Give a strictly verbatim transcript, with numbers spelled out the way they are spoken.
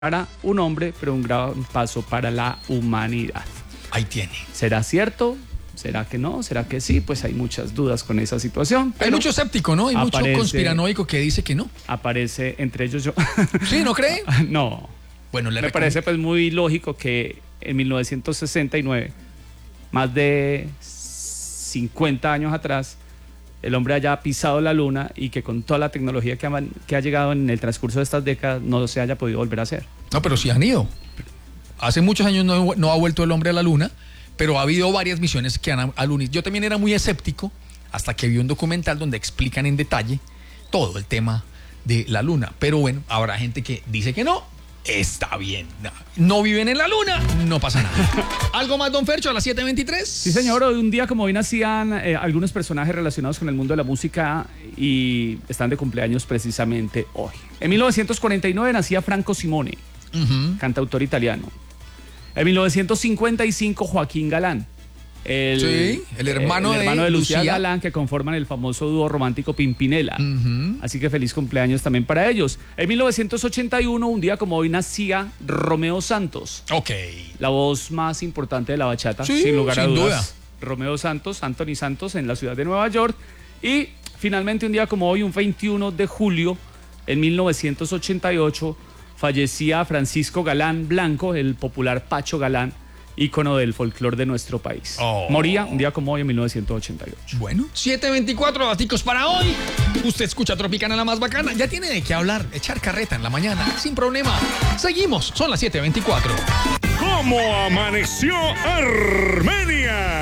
para un hombre, pero un gran paso para la humanidad. Ahí tiene. ¿Será cierto? ¿Será que no? ¿Será que sí? Pues hay muchas dudas con esa situación. Hay mucho escéptico, ¿no? Hay aparece, mucho conspiranoico que dice que no. Aparece entre ellos yo. ¿Sí? ¿No cree? No. Bueno, le Me parece pues muy lógico que en mil novecientos sesenta y nueve, más de cincuenta años atrás, el hombre haya pisado la luna y que con toda la tecnología que ha, que ha llegado en el transcurso de estas décadas no se haya podido volver a hacer. No, pero sí han ido. Hace muchos años no, no ha vuelto el hombre a la luna, pero ha habido varias misiones que han a luna. Yo también era muy escéptico hasta que vi un documental donde explican en detalle todo el tema de la luna. Pero bueno, habrá gente que dice que no. Está bien. No viven en la luna, no pasa nada. ¿Algo más, don Fercho, a las siete veintitrés? Sí, señor. Un día como hoy nacían eh, algunos personajes relacionados con el mundo de la música y están de cumpleaños precisamente hoy. En mil novecientos cuarenta y nueve nacía Franco Simone, uh-huh. cantautor italiano. En mil novecientos cincuenta y cinco, Joaquín Galán. El, sí, el hermano, el, el hermano de, de Lucía, Lucía Galán, que conforman el famoso dúo romántico Pimpinela. Uh-huh. Así que feliz cumpleaños también para ellos. En mil novecientos ochenta y uno, un día como hoy, nacía Romeo Santos. Ok. La voz más importante de la bachata, sí, sin lugar a sin dudas. Duda. Romeo Santos, Anthony Santos, en la ciudad de Nueva York. Y finalmente, un día como hoy, un veintiuno de julio, en mil novecientos ochenta y ocho, fallecía Francisco Galán Blanco, el popular Pacho Galán, ícono del folclore de nuestro país. Oh. Moría un día como hoy en mil novecientos ochenta y ocho. Bueno, siete veinticuatro daticos para hoy. Usted escucha Tropicana, la más bacana. Ya tiene de qué hablar, echar carreta en la mañana, sin problema. Seguimos, son las siete veinticuatro. ¿Cómo amaneció Armenia?